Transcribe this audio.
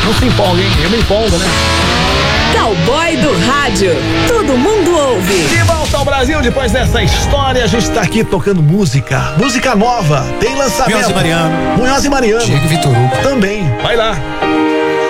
Não se empolga, hein? Eu me empolgo, né? Cowboy do rádio. Todo mundo ouve. De volta ao Brasil, depois dessa história, a gente tá aqui tocando música. Música nova. Tem lançamento. Munhoz e Mariano. Munhoz e Mariano. Diego Vitor Hugo. Também. Vai lá.